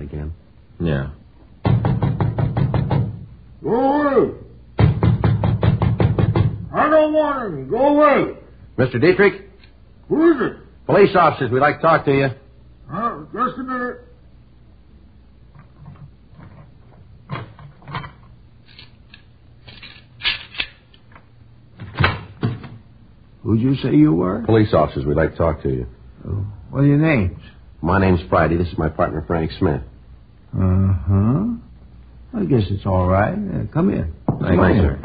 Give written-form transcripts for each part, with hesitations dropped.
again. Yeah. Go away. I don't want any. Go away. Mr. Dietrich? Who is it? Police officers, we'd like to talk to you. Just a minute. Who'd you say you were? Police officers, we'd like to talk to you. Oh, what are your names? My name's Friday. This is my partner, Frank Smith. Uh-huh. I guess it's all right. Come in. Thanks, sir.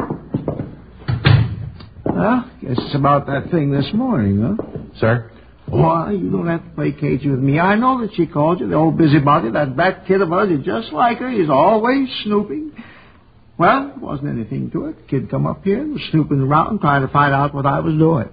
Well, guess it's about that thing this morning, huh? Sir? Why, you don't have to play cagey with me. I know that she called you, the old busybody. That kid of ours is just like her. He's always snooping. Well, there wasn't anything to it. The kid come up here and was snooping around trying to find out what I was doing.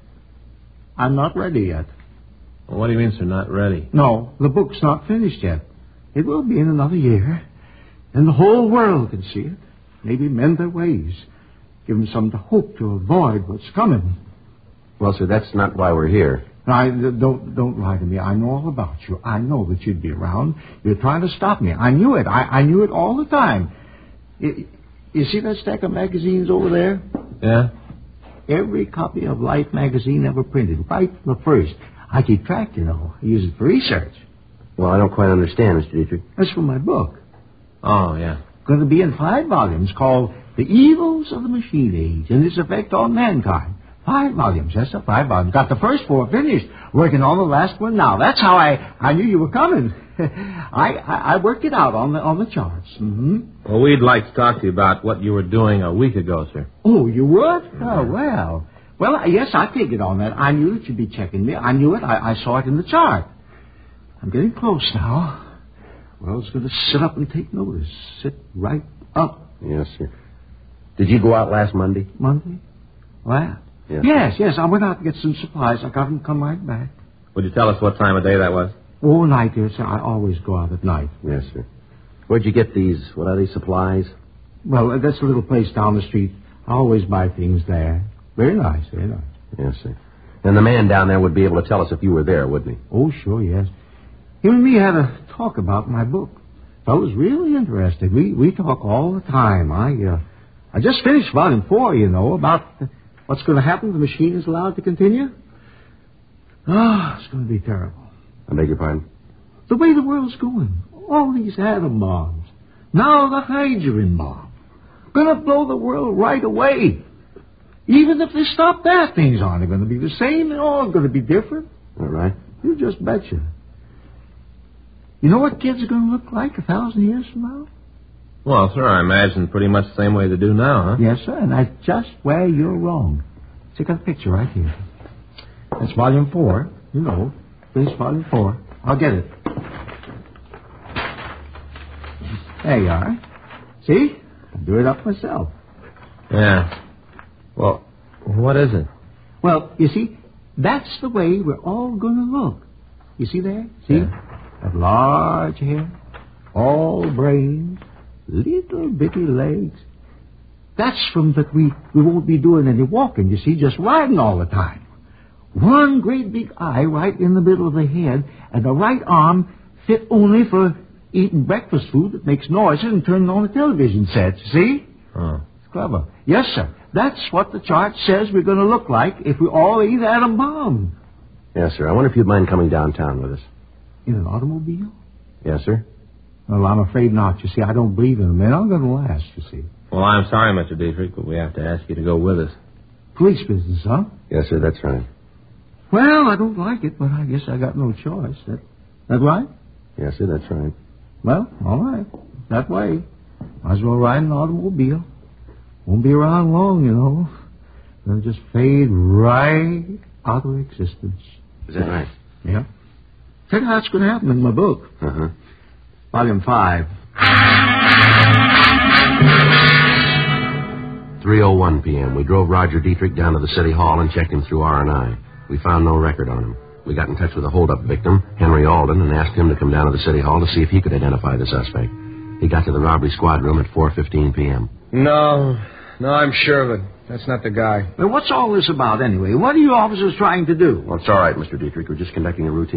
I'm not ready yet. Well, what do you mean, sir, not ready? No, the book's not finished yet. It will be in another year. And the whole world can see it. Maybe mend their ways. Give them some hope to avoid what's coming. Well, sir, that's not why we're here. Don't lie to me. I know all about you. I know that you'd be around. You're trying to stop me. I knew it. I knew it all the time. You see that stack of magazines over there? Yeah? Every copy of Life magazine ever printed, right from the first. I keep track, you know. I use it for research. Well, I don't quite understand, Mr. Dietrich. That's from my book. Oh, yeah. Going to be in 5 volumes called The Evils of the Machine Age and Its Effect on Mankind. 5 volumes, yes, sir, 5 volumes. Got the first 4 finished. Working on the last one now. That's how I knew you were coming. I worked it out on the charts. Mm-hmm. Well, we'd like to talk to you about what you were doing a week ago, sir. Oh, you would? Oh, well. Well, yes, I figured on that. I knew that you'd be checking me. I knew it. I saw it in the chart. I'm getting close now. Well, it's going to sit up and take notice. Sit right up. Yes, sir. Did you go out last Monday? Monday? What? Yes. I went out to get some supplies. I got them come right back. Would you tell us what time of day that was? Oh, night, dear sir. I always go out at night. Yes, sir. Where'd you get these? What are these, supplies? Well, that's a little place down the street. I always buy things there. Very nice, very nice. Yes, sir. And the man down there would be able to tell us if you were there, wouldn't he? Oh, sure, yes. Him and me had a talk about my book. Fellow's really interested. We talk all the time. I just finished volume 4, you know, about what's going to happen if the machine is allowed to continue. It's going to be terrible. I beg your pardon? The way the world's going. All these atom bombs. Now the hydrogen bomb. Going to blow the world right away. Even if they stop that, things aren't going to be the same. They're all going to be different. All right. You just betcha. You know what kids are going to look like 1,000 years from now? Well, sir, I imagine pretty much the same way they do now, huh? Yes, sir, and that's just where you're wrong. Check out the picture right here. That's volume 4. You know, this volume 4. I'll get it. There you are. See? I do it up myself. Yeah. Well, what is it? Well, you see, that's the way we're all going to look. You see there? See? Yeah. That large hair, all brains, little bitty legs. That's from that we won't be doing any walking, you see, just riding all the time. One great big eye right in the middle of the head, and the right arm fit only for eating breakfast food that makes noises and turning on the television sets, see? Oh. It's clever. Yes, sir. That's what the chart says we're going to look like if we all eat atom bomb. Yes, sir. I wonder if you'd mind coming downtown with us. In an automobile? Yes, sir. Well, I'm afraid not. You see, I don't believe in them. They're not going to last, you see. Well, I'm sorry, Mr. Dietrich, but we have to ask you to go with us. Police business, huh? Yes, sir, that's right. Well, I don't like it, but I guess I got no choice. That right? Yes, sir, that's right. Well, all right. That way. Might as well ride an automobile. Won't be around long, you know. They'll just fade right out of existence. Is that right? Yeah. Tell you how it's going to happen in my book. Uh-huh. Volume 5. 3:01 p.m. We drove Roger Dietrich down to the city hall and checked him through R&I. We found no record on him. We got in touch with the hold-up victim, Henry Alden, and asked him to come down to the city hall to see if he could identify the suspect. He got to the robbery squad room at 4:15 p.m. No, I'm sure of it. That's not the guy. Well, what's all this about, anyway? What are you officers trying to do? Well, it's all right, Mr. Dietrich. We're just conducting a routine